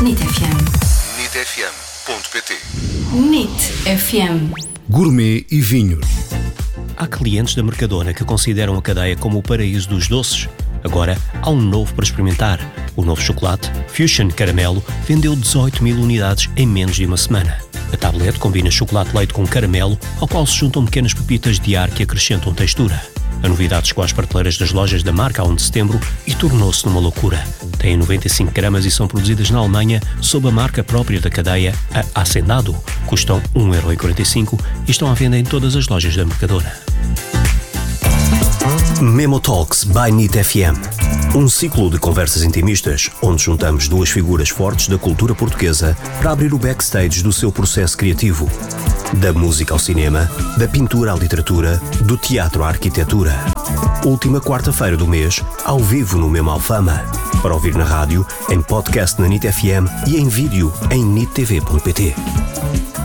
NIT FM. nitfm.pt. NIT FM. Gourmet e vinhos. Há clientes da Mercadona que consideram a cadeia como o paraíso dos doces. Agora há um novo para experimentar. O novo chocolate, Fusion Caramelo, vendeu 18 mil unidades em menos de uma semana. A tablete combina chocolate-leite com caramelo, ao qual se juntam pequenas pepitas de ar que acrescentam textura. A novidade chegou às prateleiras das lojas da marca a 1 de setembro e tornou-se numa loucura. Têm 95 gramas e são produzidas na Alemanha sob a marca própria da cadeia, a Hacendado. Custam 1,45€ e estão à venda em todas as lojas da Mercadona. Memo Talks by NIT FM. Um ciclo de conversas intimistas onde juntamos duas figuras fortes da cultura portuguesa para abrir o backstage do seu processo criativo. Da música ao cinema, da pintura à literatura, do teatro à arquitetura. Última quarta-feira do mês, ao vivo no Memo Alfama. Para ouvir na rádio, em podcast na NIT FM e em vídeo em nittv.pt.